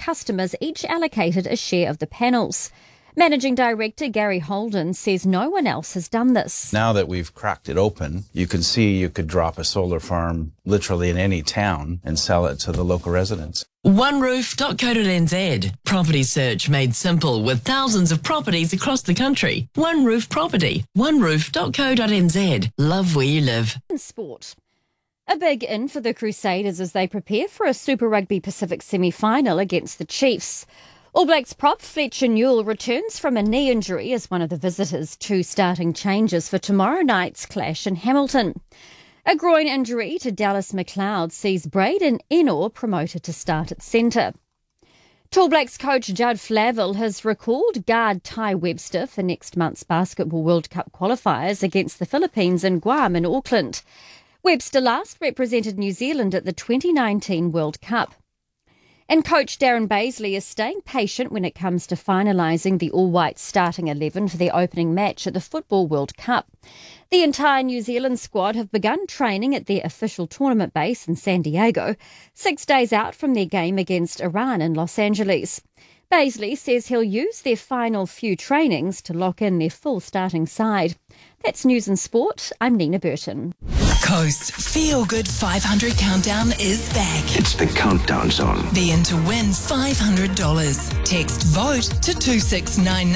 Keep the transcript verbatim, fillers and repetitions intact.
customers each allocated a share of the panels. Managing Director Gary Holden says no one else has done this. Now that we've cracked it open, you can see you could drop a solar farm literally in any town and sell it to the local residents. one roof dot co dot n z. Property search made simple with thousands of properties across the country. One Roof Property. one roof dot co dot n z. Love where you live. In sport. A big in for the Crusaders as they prepare for a Super Rugby Pacific semi-final against the Chiefs. All Blacks prop Fletcher Newell returns from a knee injury as one of the visitors' two starting changes for tomorrow night's clash in Hamilton. A groin injury to Dallas McLeod sees Braden Ennor promoted to start at centre. Tall Blacks coach Judd Flavell has recalled guard Ty Webster for next month's Basketball World Cup qualifiers against the Philippines and Guam in Auckland. Webster last represented New Zealand at the twenty nineteen World Cup. And coach Darren Baisley is staying patient when it comes to finalising the All-White starting eleven for their opening match at the Football World Cup. The entire New Zealand squad have begun training at their official tournament base in San Diego, six days out from their game against Iran in Los Angeles. Baisley says he'll use their final few trainings to lock in their full starting side. That's News and Sport. I'm Nina Burton. Coast Feel Good five hundred Countdown is back. It's the Countdown Song. Be in to win five hundred dollars. Text VOTE to two six nine nine.